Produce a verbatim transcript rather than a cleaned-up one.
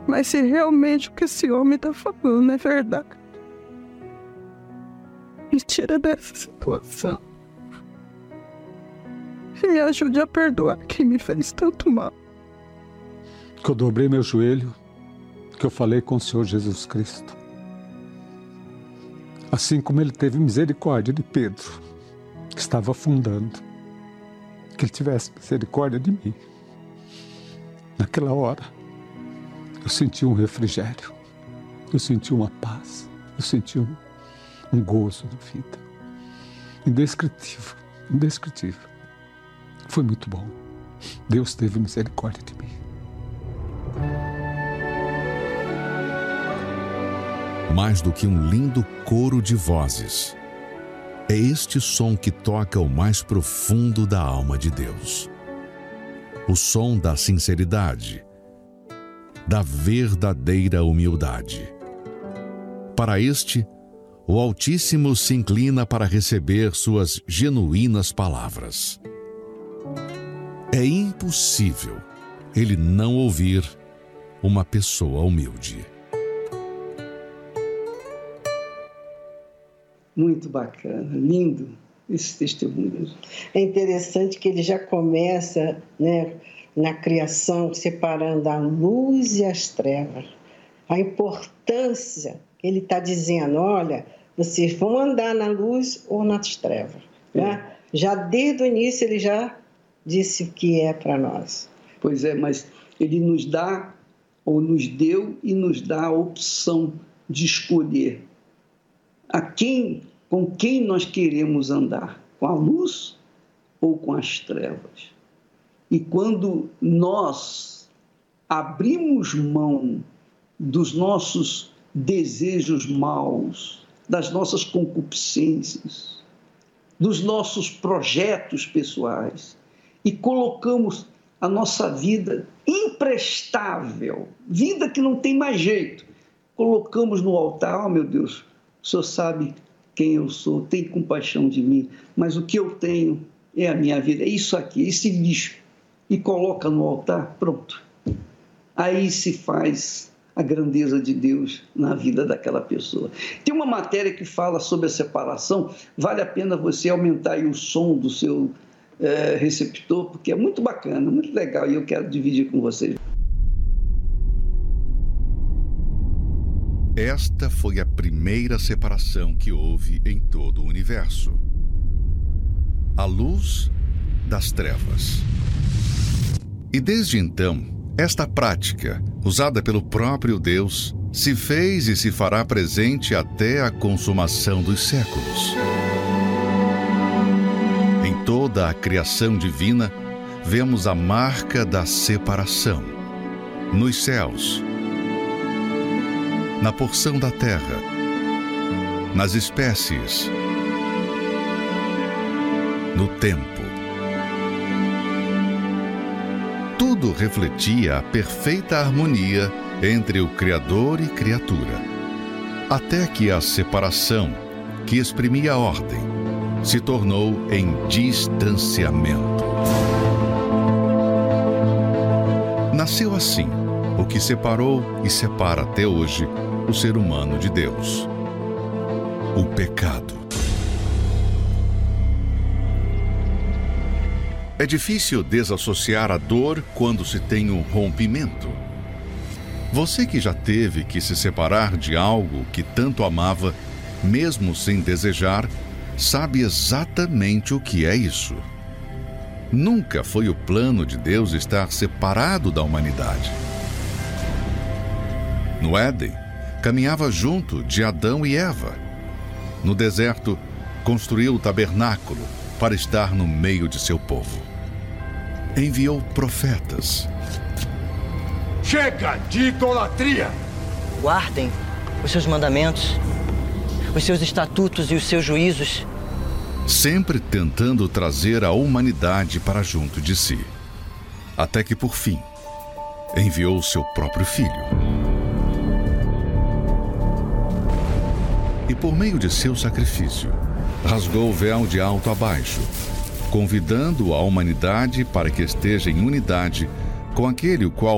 Mas se realmente o que esse homem está falando é verdade, me tira dessa situação. E me ajude a perdoar quem me fez tanto mal. Que eu dobrei meu joelho, que eu falei com o Senhor Jesus Cristo. Assim como Ele teve misericórdia de Pedro, que estava afundando, que Ele tivesse misericórdia de mim. Naquela hora, eu senti um refrigério, eu senti uma paz, eu senti um, um gozo na vida. Indescritível, indescritível. Foi muito bom. Deus teve misericórdia de mim. Mais do que um lindo coro de vozes, é este som que toca o mais profundo da alma de Deus. O som da sinceridade, da verdadeira humildade. Para este, o Altíssimo se inclina para receber suas genuínas palavras. É impossível ele não ouvir uma pessoa humilde. Muito bacana, lindo esse testemunho. É interessante que ele já começa, né, na criação, separando a luz e as trevas. A importância que ele está dizendo, olha, vocês vão andar na luz ou nas trevas. É. Né? Já desde o início ele já disse o que é para nós. Pois é, mas ele nos dá, ou nos deu e nos dá a opção de escolher a quem, com quem nós queremos andar, com a luz ou com as trevas. E quando nós abrimos mão dos nossos desejos maus, das nossas concupiscências, dos nossos projetos pessoais e colocamos a nossa vida imprestável, vida que não tem mais jeito, colocamos no altar, oh meu Deus, o Senhor sabe quem eu sou, tem compaixão de mim, mas o que eu tenho é a minha vida, é isso aqui, esse lixo, e coloca no altar, pronto. Aí se faz a grandeza de Deus na vida daquela pessoa. Tem uma matéria que fala sobre a separação, vale a pena você aumentar aí o som do seu é, receptor, porque é muito bacana, muito legal, e eu quero dividir com vocês. Esta foi a primeira separação que houve em todo o universo. A luz das trevas. E desde então, esta prática, usada pelo próprio Deus, se fez e se fará presente até a consumação dos séculos. Em toda a criação divina, vemos a marca da separação. Nos céus, na porção da terra, nas espécies, no tempo. Tudo refletia a perfeita harmonia entre o Criador e criatura, até que a separação, que exprimia a ordem, se tornou em distanciamento. Nasceu assim o que separou e separa até hoje o ser humano de Deus: o pecado. É difícil desassociar a dor quando se tem um rompimento. Você que já teve que se separar de algo que tanto amava, mesmo sem desejar, sabe exatamente o que é isso. Nunca foi o plano de Deus estar separado da humanidade. No Éden, caminhava junto de Adão e Eva. No deserto, construiu o tabernáculo para estar no meio de seu povo. Enviou profetas. Chega de idolatria! Guardem os seus mandamentos, os seus estatutos e os seus juízos. Sempre tentando trazer a humanidade para junto de si. Até que, por fim, enviou seu próprio filho. E por meio de seu sacrifício, rasgou o véu de alto a baixo, convidando a humanidade para que esteja em unidade com aquele o qual